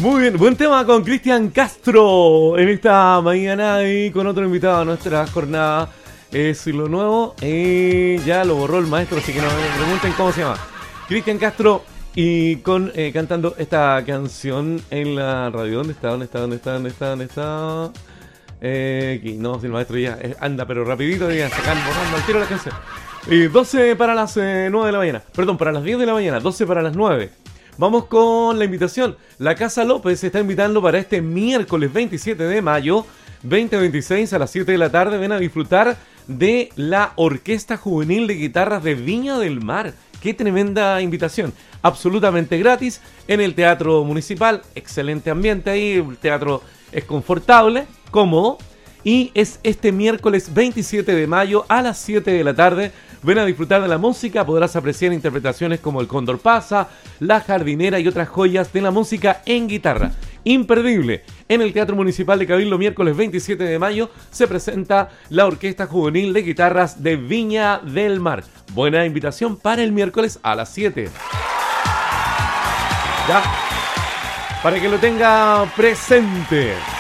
Muy bien, buen tema con Cristian Castro en esta mañana y con otro invitado a nuestra jornada. Es lo nuevo, ya lo borró el maestro, así que no me pregunten cómo se llama. Cristian Castro y con cantando esta canción en la radio. ¿Dónde está? Aquí, no, si el maestro ya anda, pero rapidito, ya sacando, borrando al tiro la canción. 12 para las 9 de la mañana, perdón, para las 10 de la mañana, 12 para las 9. Vamos con la invitación. La Casa López se está invitando para este miércoles 27 de mayo 2026 a las 7 de la tarde. Ven a disfrutar de la Orquesta Juvenil de Guitarras de Viña del Mar. ¡Qué tremenda invitación! Absolutamente gratis en el Teatro Municipal. Excelente ambiente ahí. El teatro es confortable, cómodo. Y es este miércoles 27 de mayo a las 7 de la tarde. Ven a disfrutar de la música, podrás apreciar interpretaciones como El Cóndor Pasa, La Jardinera y otras joyas de la música en guitarra. Imperdible. En el Teatro Municipal de Cabildo, miércoles 27 de mayo, se presenta la Orquesta Juvenil de Guitarras de Viña del Mar. Buena invitación para el miércoles a las 7. Ya, para que lo tenga presente.